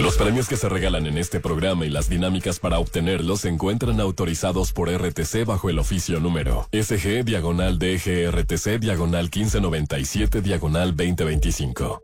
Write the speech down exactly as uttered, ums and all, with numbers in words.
Los premios que se regalan en este programa y las dinámicas para obtenerlos se encuentran autorizados por R T C bajo el oficio número S G diagonal D G R T C diagonal quince noventa y siete diagonal veinte veinticinco.